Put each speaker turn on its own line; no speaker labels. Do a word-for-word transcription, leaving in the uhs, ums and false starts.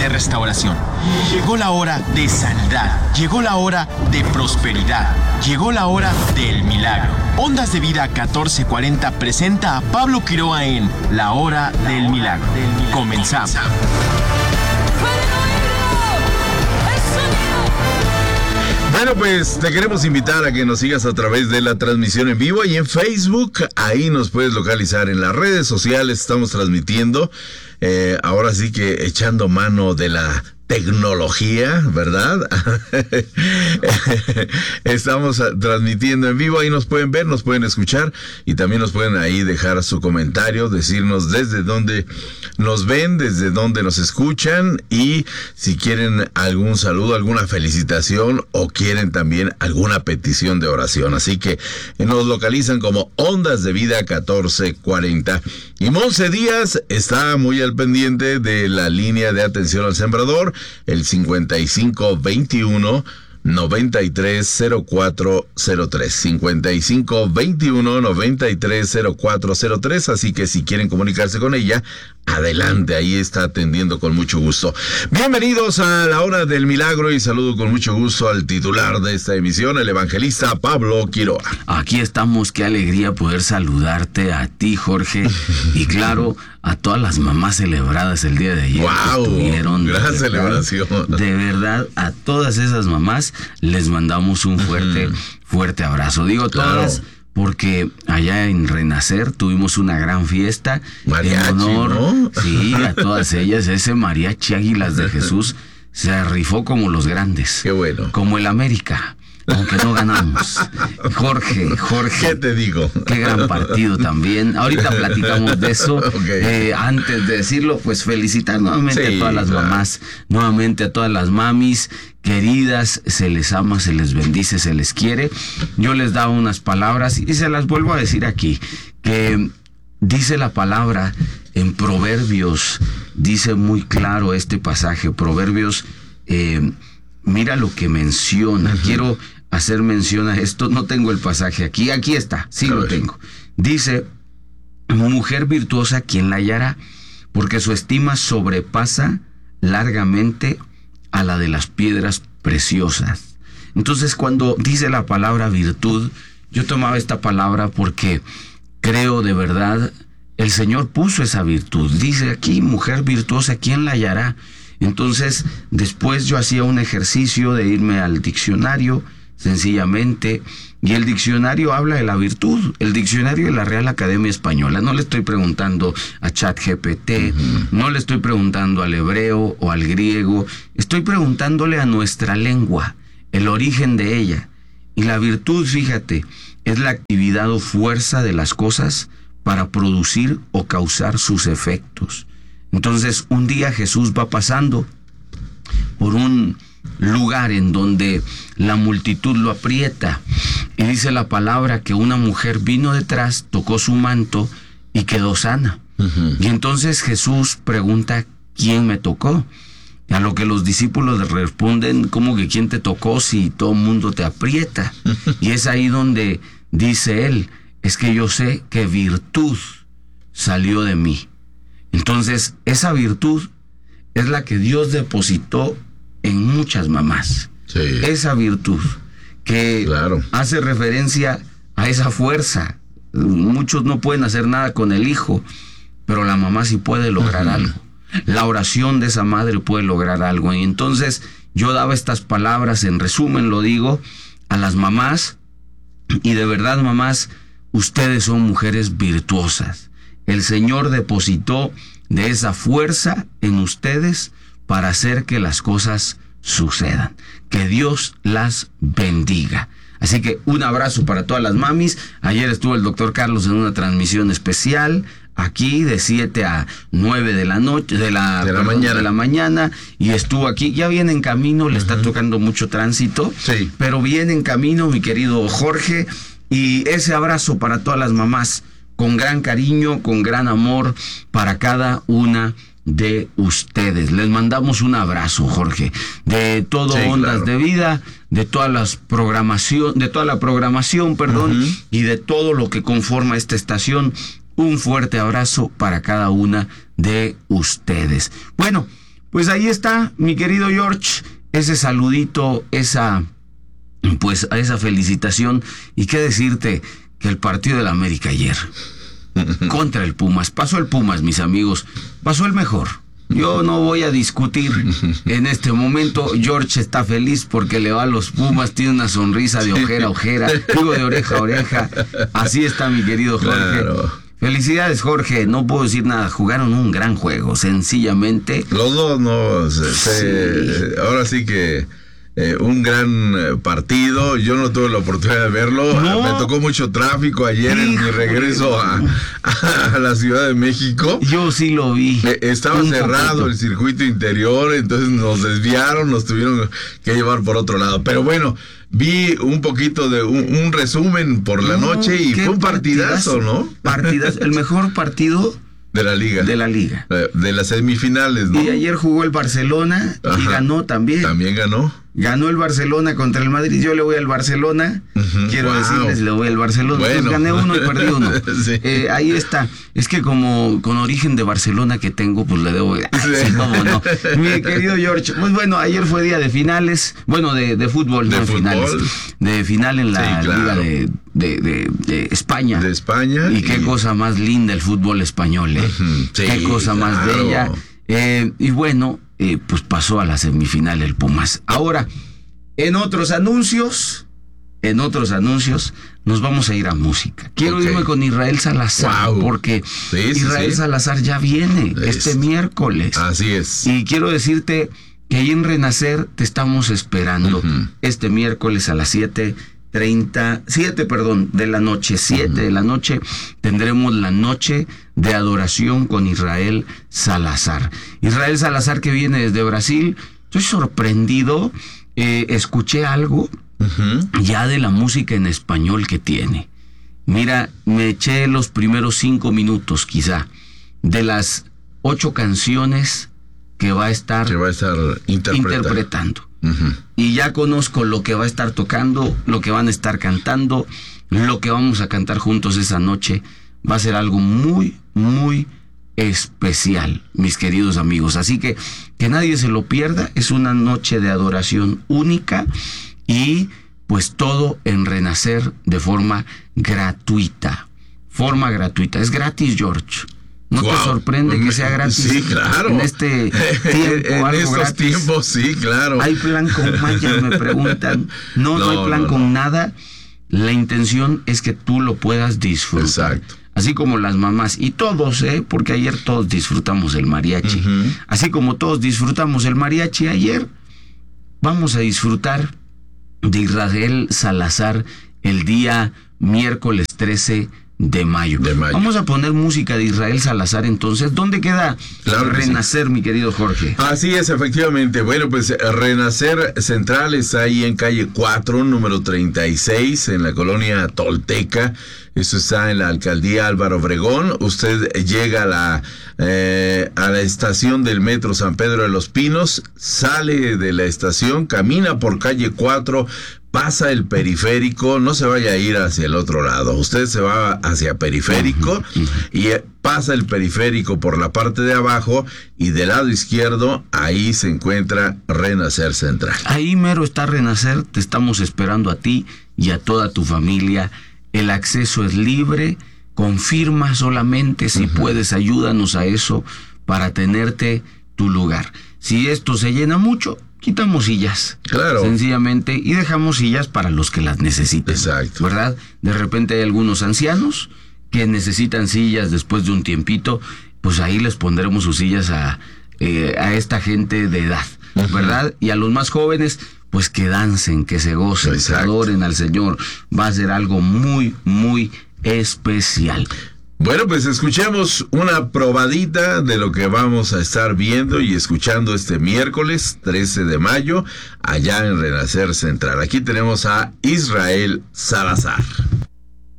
restauración. Llegó la hora de sanidad. Llegó la hora de prosperidad. Llegó la hora del milagro. Ondas de Vida catorce cuarenta presenta a Pablo Quiroa en La Hora del Milagro. Comenzamos.
Bueno, pues te queremos invitar a que nos sigas a través de la transmisión en vivo y en Facebook. Ahí nos puedes localizar en las redes sociales. Estamos transmitiendo, eh, ahora sí que echando mano de la tecnología, ¿verdad? Estamos transmitiendo en vivo, ahí nos pueden ver, nos pueden escuchar y también nos pueden ahí dejar su comentario, decirnos desde dónde nos ven, desde dónde nos escuchan y si quieren algún saludo, alguna felicitación o quieren también alguna petición de oración. Así que nos localizan como Ondas de Vida catorce cuarenta. Y Monse Díaz está muy al pendiente de la línea de atención al sembrador, el cincuenta y cinco veintiuno noventa y tres cero cuatro cero tres, cincuenta y cinco veintiuno noventa y tres cero cuatro cero tres, así que si quieren comunicarse con ella, adelante, ahí está atendiendo con mucho gusto. Bienvenidos a La Hora del Milagro y saludo con mucho gusto al titular de esta emisión, el evangelista Pablo Quiroa.
Aquí estamos, qué alegría poder saludarte a ti, Jorge, y claro, a todas las mamás celebradas el día de ayer.
¡Wow!
Estuvieron,
gran
de
celebración.
Verdad, de verdad, a todas esas mamás les mandamos un fuerte, uh-huh. fuerte abrazo. Digo todas, claro, porque allá en Renacer tuvimos una gran fiesta.
Mariachi,
en honor,
¿no?
Sí, a todas ellas. Ese mariachi Águilas de Jesús se rifó como los grandes.
Qué bueno.
Como el América, aunque no ganamos. Jorge, Jorge.
¿Qué te digo?
Qué gran partido también. Ahorita platicamos de eso.
Okay.
Eh, antes de decirlo, pues felicitar nuevamente
sí,
a todas las
claro.
mamás, nuevamente a todas las mamis queridas, se les ama, se les bendice, se les quiere. Yo les daba unas palabras y se las vuelvo a decir aquí, que dice la palabra en Proverbios, dice muy claro este pasaje, Proverbios, eh, mira lo que menciona. Uh-huh. Quiero hacer mención a esto, no tengo el pasaje aquí, aquí está, sí lo tengo. Dice, mujer virtuosa, ¿quién la hallará? Porque su estima sobrepasa largamente a la de las piedras preciosas. Entonces, cuando dice la palabra virtud, yo tomaba esta palabra porque creo de verdad, el Señor puso esa virtud. Dice aquí, mujer virtuosa, ¿quién la hallará? Entonces, después yo hacía un ejercicio de irme al diccionario, sencillamente, y el diccionario habla de la virtud, el diccionario de la Real Academia Española. No le estoy preguntando a ChatGPT, uh-huh. no le estoy preguntando al hebreo o al griego, estoy preguntándole a nuestra lengua, el origen de ella. Y la virtud, fíjate, es la actividad o fuerza de las cosas para producir o causar sus efectos. Entonces, un día Jesús va pasando por un lugar en donde la multitud lo aprieta y dice la palabra que una mujer vino detrás, tocó su manto y quedó sana. Uh-huh. Y entonces Jesús pregunta, ¿quién me tocó? Y a lo que los discípulos le responden, ¿cómo que quién te tocó si todo el mundo te aprieta? Y es ahí donde dice él, es que yo sé que virtud salió de mí. Entonces, esa virtud es la que Dios depositó en muchas mamás.
Sí.
Esa virtud que
claro.
hace referencia a esa fuerza. Muchos no pueden hacer nada con el hijo, pero la mamá sí puede lograr uh-huh. algo. La oración de esa madre puede lograr algo. Y entonces yo daba estas palabras, en resumen lo digo, a las mamás, y de verdad, mamás, ustedes son mujeres virtuosas. El Señor depositó de esa fuerza en ustedes para hacer que las cosas sucedan. Que Dios las bendiga. Así que un abrazo para todas las mamis. Ayer estuvo el doctor Carlos en una transmisión especial aquí de siete a nueve de la noche, de la,
de la,
perdón,
mañana.
de la mañana, y estuvo aquí. Ya viene en camino, le uh-huh. está tocando mucho tránsito,
sí.
pero viene en camino mi querido Jorge, y ese abrazo para todas las mamás, con gran cariño, con gran amor para cada una de ustedes. Les mandamos un abrazo, Jorge, de todo
sí,
Ondas
claro.
de Vida, de toda las programación, de toda la programación, perdón, uh-huh. y de todo lo que conforma esta estación. Un fuerte abrazo para cada una de ustedes. Bueno, pues ahí está, mi querido George, ese saludito, esa, pues, esa felicitación. Y qué decirte que el partido de la América ayer contra el Pumas, pasó el Pumas, mis amigos, pasó el mejor. Yo no voy a discutir en este momento. George está feliz porque le va a los Pumas, tiene una sonrisa de ojera a ojera, digo de oreja a oreja. Así está mi querido Jorge. Claro. Felicidades, Jorge, no puedo decir nada, jugaron un gran juego, sencillamente.
Los dos no, se, sí. se, ahora sí que eh, un gran partido, yo no tuve la oportunidad de verlo, no. Me tocó mucho tráfico ayer Hijo en mi regreso a, a la Ciudad de México.
Yo sí lo vi.
Eh, estaba un cerrado poquito. El circuito interior, entonces nos desviaron, nos tuvieron que llevar por otro lado, pero bueno, vi un poquito de un, un resumen por la no, noche y fue un partidazo, partidazo, ¿no?
Partidazo, el mejor partido
de la liga.
De la liga.
De las semifinales, ¿no?
Y ayer jugó el Barcelona. Ajá. Y ganó también.
También ganó.
Ganó el Barcelona contra el Madrid. Yo le voy al Barcelona. Uh-huh. Quiero wow. decirles, le voy al Barcelona. Bueno. Entonces gané uno y perdí uno. Sí. Eh, ahí está. Es que como con origen de Barcelona que tengo, pues le debo. Ay, sí. Sí, cómo no. Mi querido George. Pues bueno, ayer fue día de finales. Bueno, de, de fútbol,
de
no de
fútbol.
finales. De final en la
sí, claro.
Liga de, de, de, de España.
De España.
Y qué y... cosa más linda el fútbol español, ¿eh? Uh-huh. Sí, qué cosa claro. más bella. Eh, y bueno, eh, pues pasó a la semifinal el Pumas. Ahora, en otros anuncios, en otros anuncios, nos vamos a ir a música. Quiero okay. irme con Israel Salazar, wow. porque sí, Israel sí, sí. Salazar ya viene es. este miércoles.
Así es.
Y quiero decirte que ahí en Renacer te estamos esperando uh-huh. este miércoles a las siete treinta, siete, perdón, de la noche, siete uh-huh. de la noche, tendremos la noche de adoración con Israel Salazar. Israel Salazar que viene desde Brasil. Estoy sorprendido, eh, escuché algo uh-huh. ya de la música en español que tiene. Mira, me eché los primeros cinco minutos quizá de las ocho canciones que va a estar,
que va a estar
interpretando. Uh-huh. Y ya conozco lo que va a estar tocando, lo que van a estar cantando, lo que vamos a cantar juntos esa noche. Va a ser algo muy, muy especial, mis queridos amigos. Así que que nadie se lo pierda. Es una noche de adoración única y pues todo en Renacer de forma gratuita. Forma gratuita. Es gratis, George. ¿No wow. te sorprende que sea gratis?
Sí, claro.
En este tiempo,
en
algo
estos
gratis.
tiempos, sí, claro.
¿Hay plan con Maya? Me preguntan. No, no, no hay plan no, con no. nada. La intención es que tú lo puedas disfrutar.
Exacto.
Así como las mamás, y todos, ¿eh? Porque ayer todos disfrutamos el mariachi. Uh-huh. Así como todos disfrutamos el mariachi ayer, vamos a disfrutar de Israel Salazar el día miércoles trece de mayo.
de mayo.
Vamos a poner música de Israel Salazar entonces. ¿Dónde queda
claro
Renacer, sí. mi querido Jorge?
Así es, efectivamente. Bueno, pues Renacer Central está ahí en calle cuatro, número treinta y seis, en la colonia Tolteca. Eso está en la alcaldía Álvaro Obregón. Usted llega a la, eh, a la estación del metro San Pedro de los Pinos, sale de la estación, camina por calle cuatro, pasa el periférico, no se vaya a ir hacia el otro lado, usted se va hacia periférico uh-huh. y pasa el periférico por la parte de abajo y del lado izquierdo, ahí se encuentra Renacer Central.
Ahí mero está Renacer, te estamos esperando a ti y a toda tu familia. El acceso es libre, confirma solamente si uh-huh. puedes, ayúdanos a eso para tenerte tu lugar. Si esto se llena mucho, quitamos sillas.
Claro.
Sencillamente, y dejamos sillas para los que las necesiten.
Exacto.
¿Verdad? De repente hay algunos ancianos que necesitan sillas después de un tiempito, pues ahí les pondremos sus sillas a, eh, a esta gente de edad, uh-huh. ¿verdad? Y a los más jóvenes, pues que dancen, que se gocen, Exacto. que adoren al Señor. Va a ser algo muy, muy especial.
Bueno, pues escuchemos una probadita de lo que vamos a estar viendo y escuchando este miércoles trece de mayo allá en Renacer Central. Aquí tenemos a Israel Salazar.